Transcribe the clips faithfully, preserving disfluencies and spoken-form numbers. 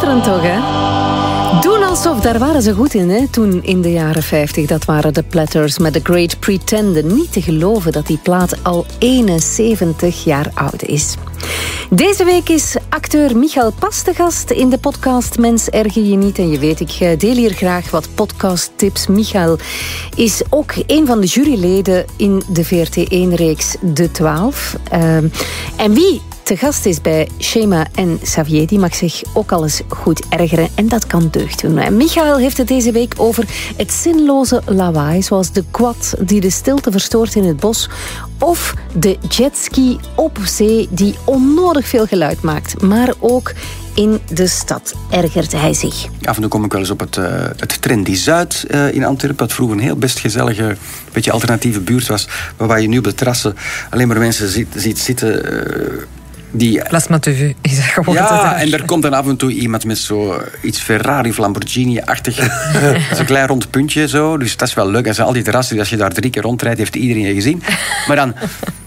Schitterend toch, hè? Doen alsof, daar waren ze goed in, hè? Toen in de jaren vijftig. Dat waren de Platters met The Great Pretender. Niet te geloven dat die plaat al eenenzeventig jaar oud is. Deze week is acteur Michael Pas te gast in de podcast Mens erger je niet. En je weet, ik deel hier graag wat podcasttips. Michael is ook een van de juryleden in de V R T één-reeks De twaalf. Uh, en wie te gast is bij Shema en Xavier, die mag zich ook al eens goed ergeren. En dat kan deugd doen. En Michael heeft het deze week over het zinloze lawaai, zoals de quad die de stilte verstoort in het bos, of de jetski op zee die onnodig veel geluid maakt. Maar ook in de stad ergert hij zich. Af en toe kom ik wel eens op het, uh, het Trendy Zuid uh, in Antwerpen, dat vroeger een heel best gezellige, beetje alternatieve buurt was, waar je nu op de terrassen alleen maar mensen ziet, ziet zitten uh, die... Plasma T V is dat geworden. Ja, en er komt dan af en toe iemand met zo iets Ferrari of Lamborghini-achtig. Zo'n klein rond puntje zo. Dus dat is wel leuk. En al die terrassen, als je daar drie keer rondrijdt, heeft iedereen je gezien. Maar dan...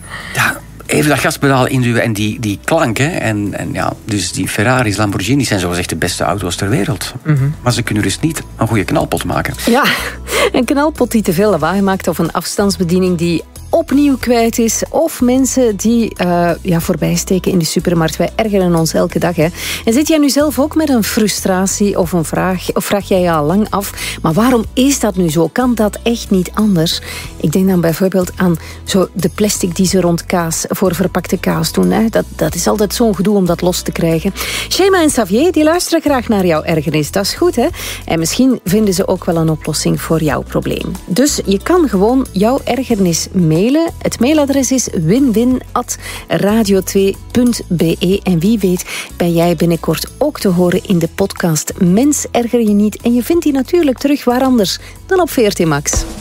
Ja, even dat gaspedaal induwen en die, die klank. Hè. En, en ja, dus die Ferraris, Lamborghinis zijn zogezegd de beste auto's ter wereld. Mm-hmm. Maar ze kunnen dus niet een goede knalpot maken. Ja, een knalpot die te veel lawaai maakt of een afstandsbediening die opnieuw kwijt is, of mensen die uh, ja, voorbij steken in de supermarkt. Wij ergeren ons elke dag. Hè. En zit jij nu zelf ook met een frustratie of een vraag, of vraag jij je al lang af, maar waarom is dat nu zo? Kan dat echt niet anders? Ik denk dan bijvoorbeeld aan zo de plastic die ze rond kaas, voor verpakte kaas doen. Hè. Dat, dat is altijd zo'n gedoe om dat los te krijgen. Shema en Xavier, die luisteren graag naar jouw ergernis. Dat is goed, hè? En misschien vinden ze ook wel een oplossing voor jouw probleem. Dus je kan gewoon jouw ergernis mailen. Het mailadres is winwin at radio twee punt be. En wie weet ben jij binnenkort ook te horen in de podcast Mens erger je niet. En je vindt die natuurlijk terug waar anders dan op V R T Max.